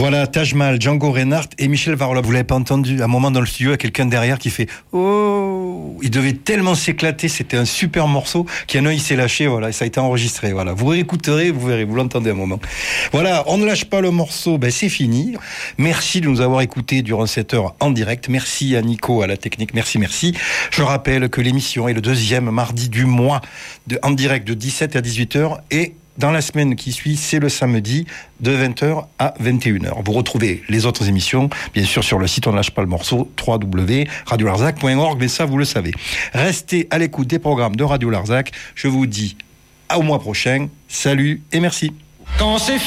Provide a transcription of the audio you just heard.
Voilà, Taj Mahal, Django Reinhardt et Michel Varlov. Vous l'avez pas entendu, à un moment dans le studio, il y a quelqu'un derrière qui fait « Oh !» Il devait tellement s'éclater, c'était un super morceau, qu'il y en a un, il s'est lâché, voilà, et ça a été enregistré, voilà. Vous réécouterez, vous verrez, vous l'entendez un moment. Voilà, on ne lâche pas le morceau, c'est fini. Merci de nous avoir écoutés durant cette heure en direct. Merci à Nico, à la technique, merci. Je rappelle que l'émission est le deuxième mardi du mois, en direct de 17 à 18h, et dans la semaine qui suit, c'est le samedi de 20h à 21h. Vous retrouvez les autres émissions, bien sûr, sur le site On ne lâche pas le morceau, www.radiolarzac.org, mais ça, vous le savez. Restez à l'écoute des programmes de Radio Larzac. Je vous dis au mois prochain. Salut et merci. Quand c'est